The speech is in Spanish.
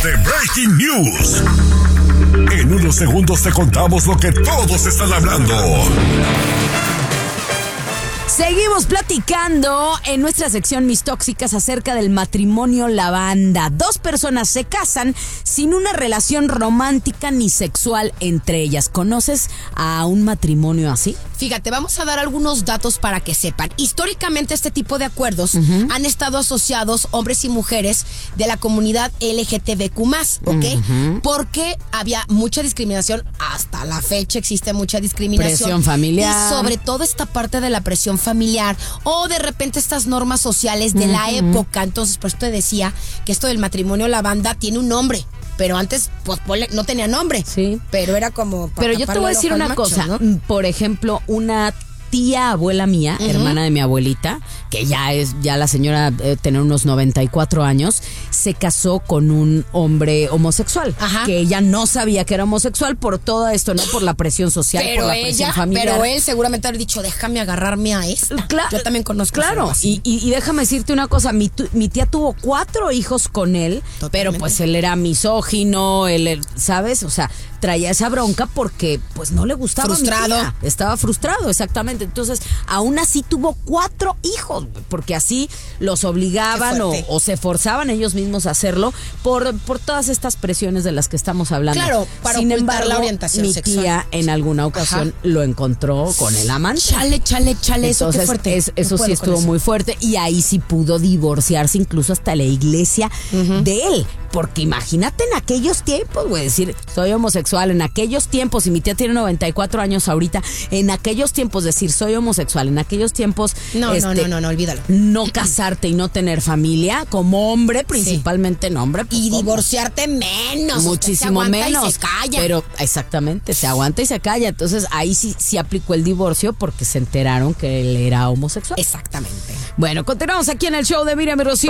de Breaking News. En unos segundos te contamos lo que todos están hablando. Seguimos platicando en nuestra sección Mis Tóxicas acerca del matrimonio lavanda. 2 personas se casan sin una relación romántica ni sexual entre ellas. ¿Conoces a un matrimonio así? Fíjate, vamos a dar algunos datos para que sepan. Históricamente este tipo de acuerdos han estado asociados hombres y mujeres de la comunidad LGTBQ+, ¿ok? Porque había mucha discriminación, hasta la fecha existe mucha discriminación. Presión familiar. Y sobre todo esta parte de la presión familiar o de repente estas normas sociales de la época. Entonces, por eso te decía que esto del matrimonio lavanda tiene un nombre. Pero antes, pues, no tenía nombre. Sí. Pero era como... Pero yo te voy a decir una cosa. ¿No? Por ejemplo, una tía abuela mía, hermana de mi abuelita, que ya la señora tiene unos 94 años, se casó con un hombre homosexual. Ajá. Que ella no sabía que era homosexual por todo esto, no por la presión social, por la presión familiar. Pero él seguramente habría dicho, déjame agarrarme a esta. Claro, yo también conozco. Claro, y déjame decirte una cosa, mi tía tuvo 4 hijos con él. Totalmente. Pero pues él era misógino, él, ¿sabes? O sea, traía esa bronca porque pues no le gustaba. Frustrado. A mi tía. Estaba frustrado, exactamente. Entonces, aún así tuvo 4 hijos, porque así los obligaban o se forzaban ellos mismos a hacerlo por todas estas presiones de las que estamos hablando. Claro, para Sin ocultar embargo, la orientación mi sexual. tía en alguna ocasión lo encontró con el amante. Chale, Entonces, eso qué fuerte. Eso sí estuvo muy fuerte y ahí sí pudo divorciarse incluso hasta la iglesia de él. Porque imagínate en aquellos tiempos, güey, decir, soy homosexual, en aquellos tiempos, y mi tía tiene 94 años ahorita, en aquellos tiempos decir, soy homosexual, en aquellos tiempos... No, olvídalo. No casarte y no tener familia, como hombre, principalmente en hombre. Pues, y divorciarte menos. Muchísimo menos. Y se calla. Pero, exactamente, se aguanta y se calla. Entonces, ahí sí aplicó el divorcio porque se enteraron que él era homosexual. Exactamente. Bueno, continuamos aquí en el show de Miriam y Rocío.